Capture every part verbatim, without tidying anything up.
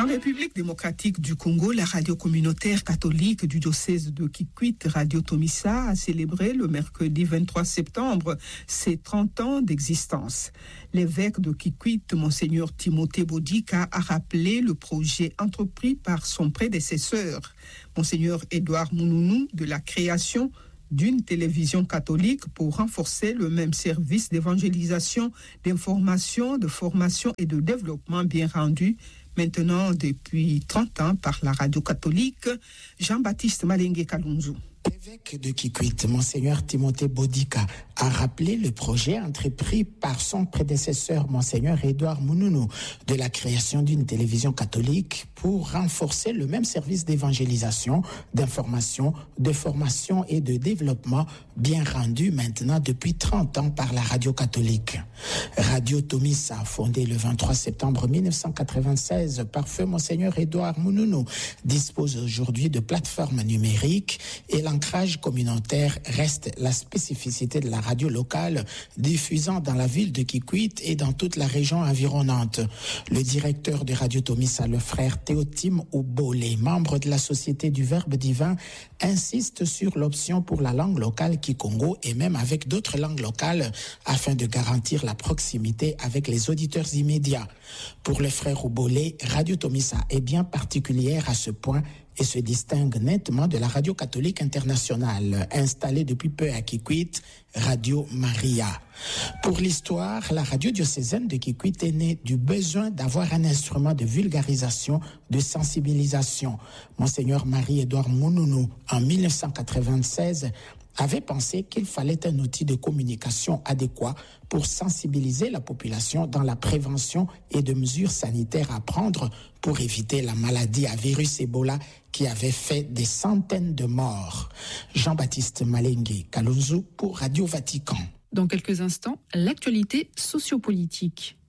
République démocratique du Congo, la radio communautaire catholique du diocèse de Kikwit, Radio Tomissa, a célébré le mercredi vingt-trois septembre ses trente ans d'existence. L'évêque de Kikwit, Monseigneur Timothée Bodika, a rappelé le projet entrepris par son prédécesseur, Monseigneur Édouard Mounounou, de la création d'une télévision catholique pour renforcer le même service d'évangélisation, d'information, de formation et de développement bien rendu maintenant depuis trente ans par la radio catholique. Jean-Baptiste Malengue Kalunzu. L'évêque de Kikwit, Monseigneur Timothée Bodika, a rappelé le projet entrepris par son prédécesseur, Monseigneur Édouard Mounounou, de la création d'une télévision catholique pour renforcer le même service d'évangélisation, d'information, de formation et de développement bien rendu maintenant depuis trente ans par la radio catholique. Radio Tomissa, fondée le vingt-trois septembre mille neuf cent quatre-vingt-seize par feu Monseigneur Édouard Mounounou, dispose aujourd'hui de plateformes numériques et l'ancrage communautaire reste la spécificité de la radio locale, diffusant dans la ville de Kikwit et dans toute la région environnante. Le directeur de Radio Tomissa, le frère Théotime Oubole, membre de la Société du Verbe divin, insiste sur l'option pour la langue locale Kikongo et même avec d'autres langues locales afin de garantir la proximité avec les auditeurs immédiats. Pour le frère Oubole, Radio Tomissa est bien particulière à ce point et se distingue nettement de la radio catholique internationale, installée depuis peu à Kikwit, Radio Maria. Pour l'histoire, la radio diocésaine de Kikwit est née du besoin d'avoir un instrument de vulgarisation, de sensibilisation. Monseigneur Marie-Édouard Mounounou, en mille neuf cent quatre-vingt-seize, avait pensé qu'il fallait un outil de communication adéquat pour sensibiliser la population dans la prévention et de mesures sanitaires à prendre pour éviter la maladie à virus Ebola qui avait fait des centaines de morts. Jean-Baptiste Malengue Kalunzu pour Radio Vatican. Dans quelques instants, l'actualité sociopolitique.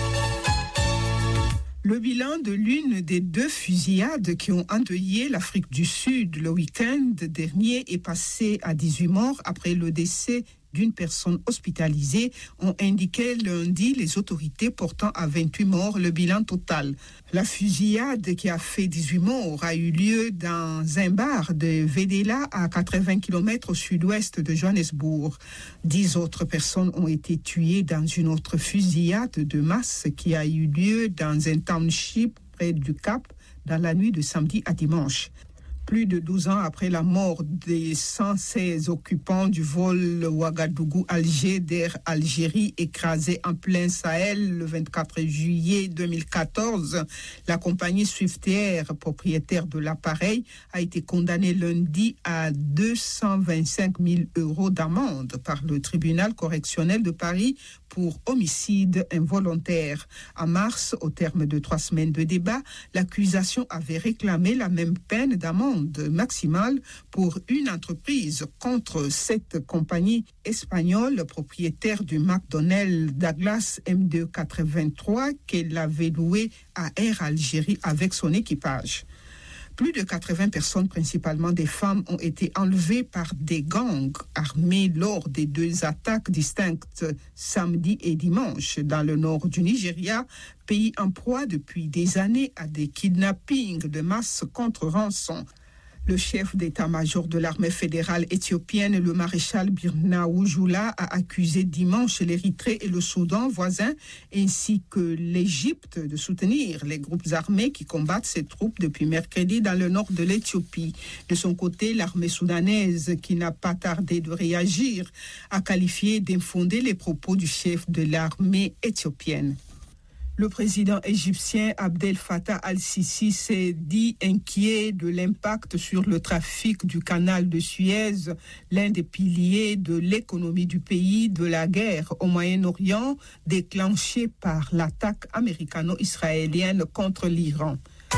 Le bilan de l'une des deux fusillades qui ont endeuillé l'Afrique du Sud le week-end dernier est passé à dix-huit morts après le décès d'une personne hospitalisée, ont indiqué lundi les autorités, portant à vingt-huit morts le bilan total. La fusillade qui a fait dix-huit morts a eu lieu dans un bar de Vedela à quatre-vingts kilomètres au sud-ouest de Johannesburg. Dix autres personnes ont été tuées dans une autre fusillade de masse qui a eu lieu dans un township près du Cap dans la nuit de samedi à dimanche. Plus de douze ans après la mort des cent seize occupants du vol Ouagadougou-Alger d'Air Algérie écrasé en plein Sahel le vingt-quatre juillet deux mille quatorze, la compagnie Swiftair, propriétaire de l'appareil, a été condamnée lundi à deux cent vingt-cinq mille euros d'amende par le tribunal correctionnel de Paris pour homicide involontaire. En mars, au terme de trois semaines de débat, l'accusation avait réclamé la même peine d'amende maximale pour une entreprise contre cette compagnie espagnole propriétaire du McDonnell Douglas M deux quatre-vingt-trois qu'elle avait loué à Air Algérie avec son équipage. Plus de quatre-vingts personnes, principalement des femmes, ont été enlevées par des gangs armés lors des deux attaques distinctes samedi et dimanche dans le nord du Nigeria, pays en proie depuis des années à des kidnappings de masse contre rançon. Le chef d'état-major de l'armée fédérale éthiopienne, le maréchal Birnaou Jula, a accusé dimanche l'Érythrée et le Soudan voisins, ainsi que l'Égypte, de soutenir les groupes armés qui combattent ces troupes depuis mercredi dans le nord de l'Éthiopie. De son côté, l'armée soudanaise, qui n'a pas tardé de réagir, a qualifié d'infondés les propos du chef de l'armée éthiopienne. Le président égyptien Abdel Fattah al-Sisi s'est dit inquiet de l'impact sur le trafic du canal de Suez, l'un des piliers de l'économie du pays, de la guerre au Moyen-Orient déclenchée par l'attaque américano-israélienne contre l'Iran.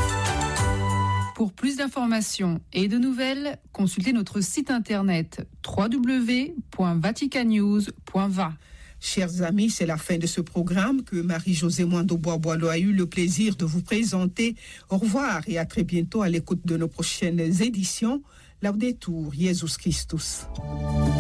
Pour plus d'informations et de nouvelles, consultez notre site internet w w w point vatican news point v a. Chers amis, c'est la fin de ce programme que Marie-Josée Mwando-Bois-Boileau a eu le plaisir de vous présenter. Au revoir et à très bientôt à l'écoute de nos prochaines éditions. Laudetur Jesus Christus.